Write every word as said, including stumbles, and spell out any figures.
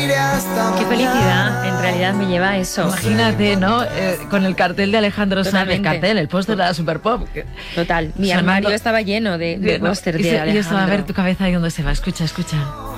Qué felicidad, en realidad me lleva a eso. Imagínate, ¿no? Eh, con el cartel de Alejandro Sanz, el cartel, el póster de la Super Pop. Total, mi Sonando. armario estaba lleno de, de No, póster y de se- Alejandro. Y eso, a ver tu cabeza ahí dónde se va. Escucha, escucha.